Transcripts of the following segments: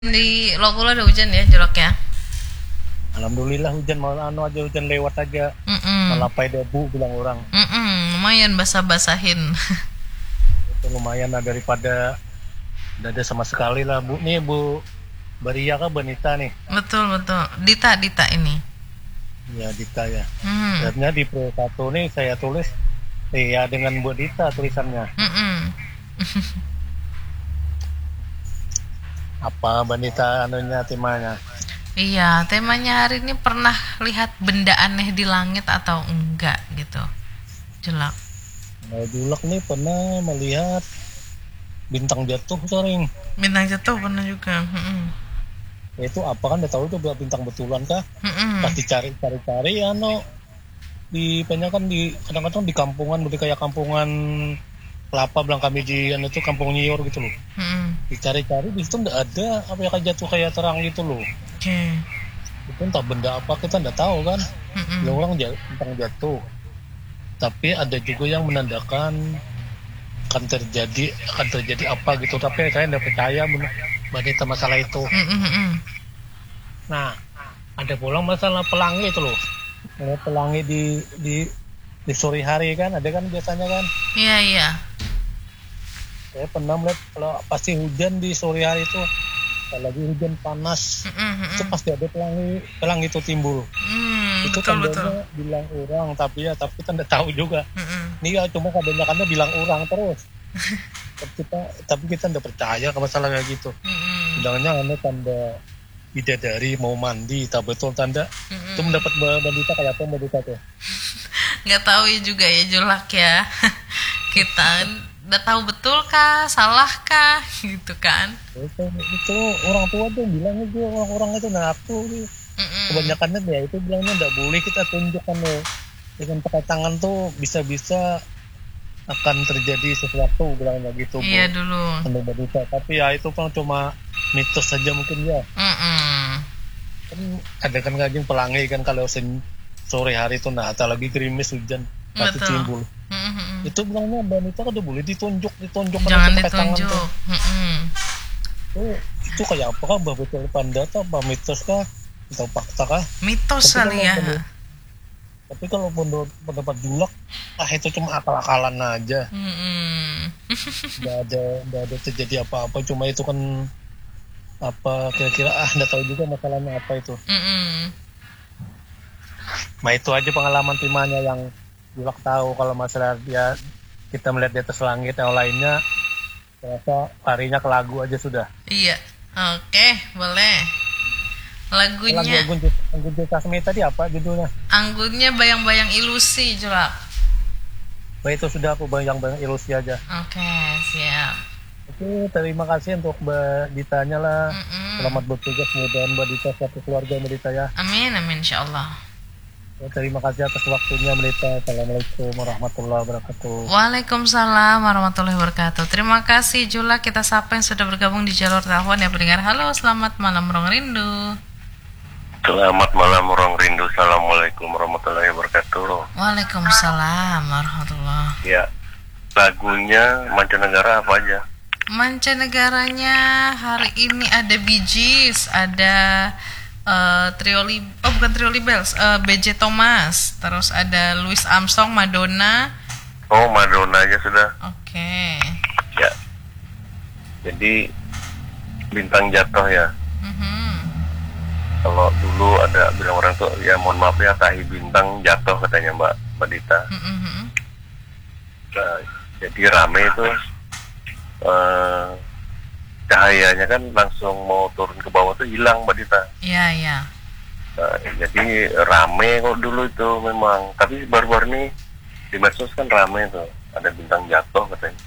Di Lokula ada hujan ya, Jolok ya? Alhamdulillah hujan malah aja hujan lewat aja Mm-mm. melapai debu bilang orang. Lumayan basah-basahin. Itu lumayan lah daripada tidak ada sama sekali lah Bu. Nih Bu Baria kah Benita nih? Betul, betul. Dita ini. Ya Dita ya. Hmm. Sebenarnya di Pro 1 nih saya tulis ya dengan Bu Dita tulisannya. Mm-mm. Apa Benita anunya temanya? Iya, temanya hari ini pernah lihat benda aneh di langit atau enggak gitu, Jelak. Nah, Julak nih pernah melihat bintang jatuh sering. Bintang jatuh pernah juga. Ya, itu apa kan udah tahu itu bintang betulan kah? Mm-mm. Pasti cari-cari ya no di banyak kan di kadang-kadang di kampungan kayak kampungan kelapa bilang kami di itu kampung Nyior gitu loh. Mm-mm. Dicari-cari di situ nggak ada apa yang kayak jatuh kayak terang gitu loh. Oke. Itu entah benda apa kita nggak tahu kan. Mm-mm. Yang orang tentang jatuh. Tapi ada juga yang menandakan akan terjadi apa gitu. Tapi saya nggak percaya mengenai masalah itu. Mm-mm. Nah, ada pula masalah pelangi itu loh. Pelangi di sore hari kan, ada kan biasanya kan. Iya, iya. Saya pernah melihat kalau pasti hujan di sore hari itu, kalau lagi hujan panas, itu pasti ada pelangi itu timbul. Itu Betul, betul. tandanya bilang orang, tapi kita nggak tahu juga. Mm-mm. Ini ya cuma kebanyakannya bilang orang terus. tapi kita nggak percaya ke masalah kayak gitu. Mm-mm. Bilangnya ada tanda bidadari mau mandi, tak betul tanda. Mm-mm. Itu mendapat bandita kayak apa bandita tuh? Nggak tahu ya juga ya, Jolak ya. Kita nggak tahu betul kah, salah kah, gitu kan. Itu orang tua tuh bilangnya juga orang-orang itu aku kebanyakannya ya itu bilangnya nggak boleh kita tunjukkan loh dengan pakai tangan tuh bisa-bisa akan terjadi sesuatu bilangnya gitu. Iya dulu. Bisa. Tapi ya itu kan cuma mitos saja mungkin ya. Kan ada kan ngajeng pelangi kan kalau sore hari itu nah atau lagi gerimis hujan pasti Betul. timbul. Itu bilangnya Banita kan udah boleh ditunjuk Jangan pakai tangan ditunjuk. tuh. Itu kayak apa kah betul tanda atau apa mitos kah atau fakta kah? Mitos kali ya. Tapi kalau pendapat Julak itu cuma akal-akalan aja. Nggak ada terjadi apa-apa, cuma itu kan apa kira-kira nggak tahu juga masalahnya apa itu. Nah itu aja pengalaman timanya yang Julak tahu. Kalau masalah dia kita melihat di atas langit yang lainnya terasa larinya ke lagu aja sudah. Iya. Oke, boleh. Lagu Lagunya Anggun Tasmi tadi apa judulnya? Anggunnya Bayang-Bayang Ilusi, Jolak. Bah itu sudah aku bayang-bayang ilusi aja. Oke, siap. Oke, terima kasih untuk Mbak Ditanya lah. Selamat bertugas, mudah-mudahan Mbak Dita satu keluarga Mbak Dita ya. Amin, insyaallah. Terima kasih atas waktunya Mbak Dita. Assalamualaikum warahmatullahi wabarakatuh. Waalaikumsalam warahmatullahi wabarakatuh. Terima kasih Jolak. Kita sapa yang sudah bergabung di jalur telepon ya pendengar. Halo, selamat malam Rong Rindu. Selamat malam orang rindu. Assalamualaikum warahmatullahi wabarakatuh. Waalaikumsalam warahmatullahi. Ya, lagunya mancanegara apa aja? Mancanegaranya hari ini ada Bee Gees, ada bukan Trio Bells, B.J. Thomas, terus ada Louis Armstrong, Madonna. Oh, Madonna aja sudah. Oke. Ya. Jadi bintang jatuh ya. Kalau dulu ada bilang orang tuh ya mohon maaf ya tahi bintang jatuh katanya Mbak Dita. Nah, jadi rame itu cahayanya kan langsung mau turun ke bawah tuh hilang Mbak Dita. Iya, iya. Nah, jadi rame kok dulu itu memang. Tapi baru-baru ini di medsos kan rame tuh ada bintang jatuh katanya.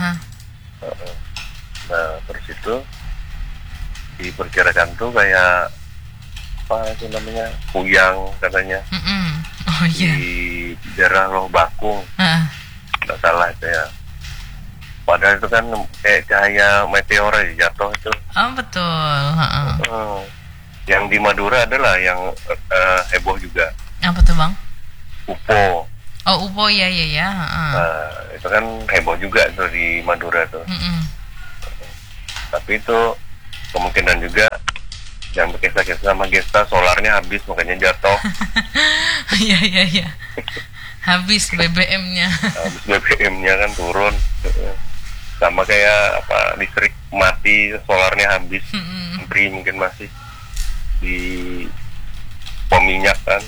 Nah terus itu diperkirakan tuh kayak apa itu namanya kuyang katanya. Oh iya. Di daerah Loh Bakung. Nggak salah itu ya. Padahal itu kan kayak cahaya meteor aja jatuh itu. Oh betul. Yang di Madura adalah yang heboh juga. Apa tuh Bang? UFO. Oh UFO ya. Nah, itu kan heboh juga tuh di Madura tuh. Tapi itu kemungkinan juga yang berkisah-kisah sama Gesta solarnya habis makanya jatuh. Iya. Habis BBM-nya. Habis BBM-nya kan turun. Sama kayak listrik mati, solarnya habis. Menteri mungkin masih di pom minyak kan.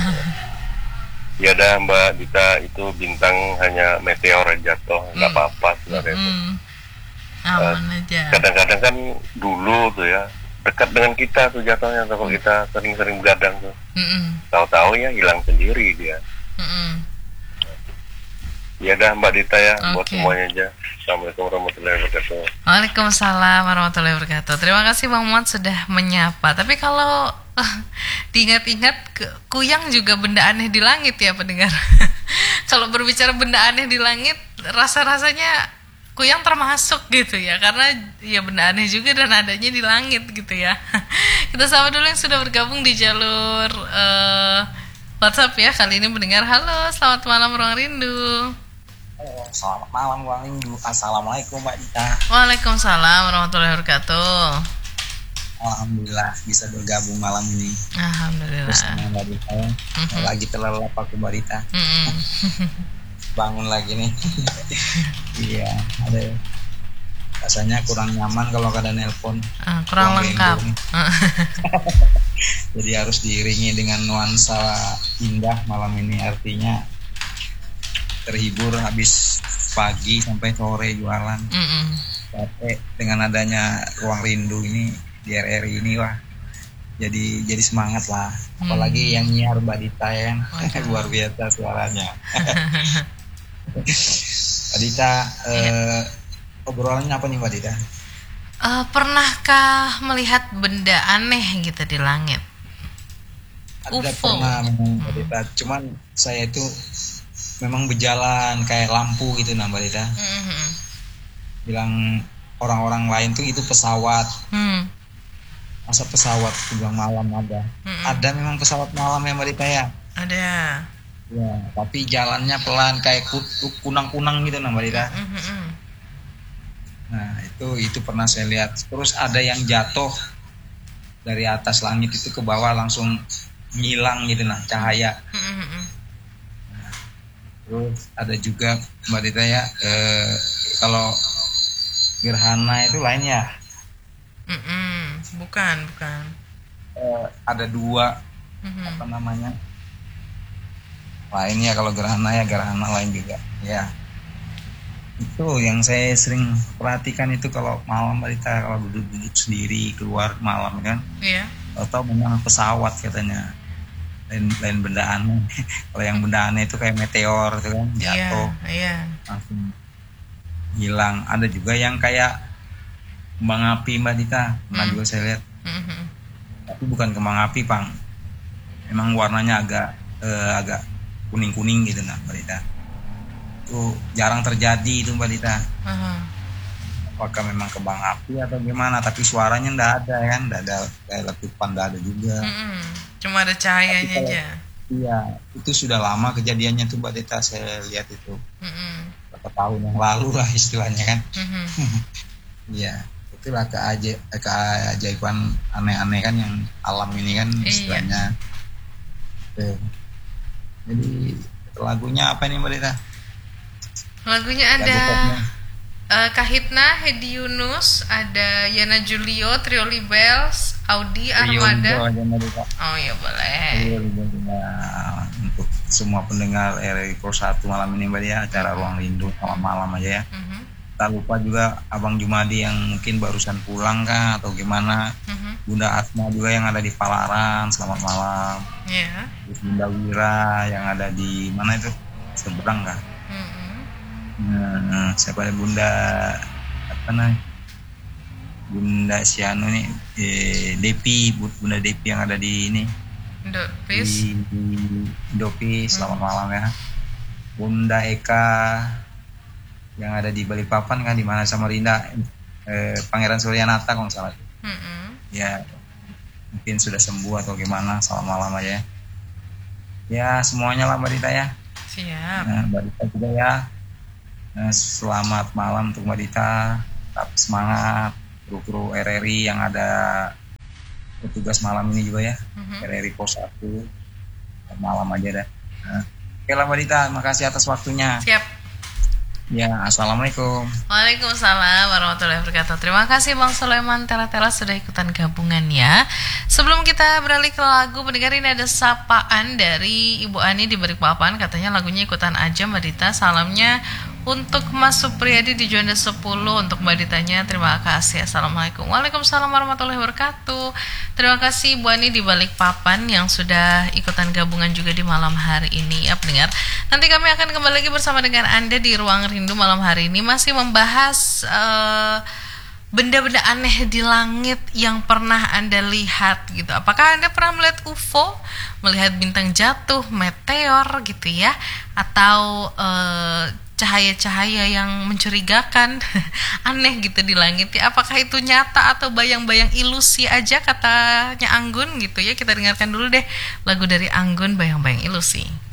Ya dah Mbak Dita, itu bintang hanya meteor aja jatuh, nggak apa-apa sebenarnya itu. Aman aja. Kadang-kadang kan dulu tuh ya dekat dengan kita tuh jatuhnya, kalau kita sering-sering begadang tuh. Tahu-tahu ya hilang sendiri dia. Ya dah Mbak Dita ya, buat semuanya aja. Assalamualaikum warahmatullahi wabarakatuh. Waalaikumsalam warahmatullahi wabarakatuh. Terima kasih Bang Muhammad sudah menyapa. Tapi kalau diingat-ingat, kuyang juga benda aneh di langit ya pendengar. Kalau berbicara benda aneh di langit, rasa-rasanya kuyang termasuk gitu ya, karena ya benda aneh juga dan adanya di langit gitu ya. Kita sapa dulu yang sudah bergabung di jalur WhatsApp ya. Kali ini mendengar. Halo, selamat malam Ruang Rindu. Selamat malam Ruang Rindu. Assalamualaikum Mbak Dita. Waalaikumsalam warahmatullahi wabarakatuh. Alhamdulillah bisa bergabung malam ini. Alhamdulillah. Bersama Mbak Dita ya. Lagi terlelap aku Mbak Dita. Bangun lagi nih. Iya, ada. Rasanya kurang nyaman kalau kada nelpon. Kurang lengkap. Jadi harus diiringi dengan nuansa indah malam ini, artinya terhibur habis pagi sampai sore jualan. Capek dengan adanya Ruang Rindu ini di RRI ini, wah jadi semangat lah. Apalagi yang nyiar Mbak Dita yang luar biasa suaranya. Mbak Dita, obrolannya apa nih Mbak Dita? Pernahkah melihat benda aneh gitu di langit? Ada UFO. Pernah Mbak Dita, cuman saya itu memang berjalan kayak lampu gitu nah Mbak Dita. Bilang orang-orang lain tuh itu pesawat. Masa pesawat bilang malam ada. Ada memang pesawat malam ya Mbak Dita ya? Ada. Ya, tapi jalannya pelan kayak kunang-kunang gitu nah Mbak Dita. Nah, itu pernah saya lihat. Terus ada yang jatuh dari atas langit itu ke bawah langsung ngilang gitu nah cahaya. Nah, terus ada juga Mbak Dita ya, kalau gerhana itu lain ya. Bukan. Ada dua apa namanya lainnya. Kalau gerhana ya gerhana lain juga ya. Itu yang saya sering perhatikan itu kalau malam Mbak, kalau duduk-duduk sendiri keluar malam kan. Iya. Atau memang pesawat katanya. Lain benda aneh. Kalau yang benda aneh itu kayak meteor itu kan jatuh. Iya. Langsung hilang. Ada juga yang kayak kembang api Mbak Dita. Pernah juga saya lihat. Tapi bukan kembang api, Pang. Memang warnanya agak kuning-kuning gitu nah Mbak Dita. Itu jarang terjadi itu Mbak Dita. Apakah memang kembang api atau gimana? Tapi suaranya ndak ada kan, ndak ada kayak letupan, ndak ada juga. Cuma ada cahayanya aja. Iya, itu sudah lama kejadiannya tuh Mbak Dita, saya lihat itu. Berapa tahun yang lalu lah istilahnya kan. Iya, itulah keajaiban aneh-aneh kan yang alam ini kan istilahnya. Jadi lagunya apa nih Mbak Dita? Lagunya ada Kahitna, Hedi Yunus, ada Yana Julio, Trio Libels, Audi Armada. Oh iya boleh. Untuk semua pendengar RRI Pro 1 malam ini Mbak ya, acara Ruang Rindu malam-malam aja ya. Tak lupa juga Abang Jumadi yang mungkin barusan pulang kah atau gimana. Bunda Asma juga yang ada di Palaran, selamat malam. Iya. Bunda Wira yang ada di mana itu? Seberang kah? Nah, siapa Bunda apa namanya? Bunda Siano nih, Depi, Bunda Depi yang ada di ini. Di Dopi, selamat malam ya. Bunda Eka yang ada di Balikpapan kan, di mana Samarinda, Pangeran Suryanata kalau nggak salah. Ya, mungkin sudah sembuh atau gimana, selamat malam aja. Ya, semuanya lah Mbak Dita ya. Siap. Nah, Mbak Dita juga ya. Selamat malam untuk Mbak Dita, tetap semangat. kru RRI yang ada petugas malam ini juga ya, RRI Pos 1 malam aja dah. Oke lah Mbak Dita, makasih atas waktunya. Siap. Ya, assalamualaikum. Waalaikumsalam warahmatullahi wabarakatuh. Terima kasih Bang Sulaiman Tela-Tela sudah ikutan gabungan ya. Sebelum kita beralih ke lagu, pendengar ini ada sapaan dari Ibu Ani di Balikpapan. Katanya lagunya ikutan aja Mbak Dita. Salamnya untuk Mas Supriyadi di Juanda 10. Untuk Mbak Ditanya terima kasih. Assalamualaikum. Waalaikumsalam warahmatullahi wabarakatuh. Terima kasih Ibu Ani di Balikpapan yang sudah ikutan gabungan juga di malam hari ini ya pendengar. Nanti kami akan kembali lagi bersama dengan Anda di Ruang Rindu malam hari ini, masih membahas benda-benda aneh di langit yang pernah Anda lihat gitu. Apakah Anda pernah melihat UFO, melihat bintang jatuh, meteor gitu ya, atau cahaya-cahaya yang mencurigakan aneh gitu di langit ya. Apakah itu nyata atau bayang-bayang ilusi aja katanya Anggun gitu ya. Kita dengarkan dulu deh lagu dari Anggun, Bayang-Bayang Ilusi.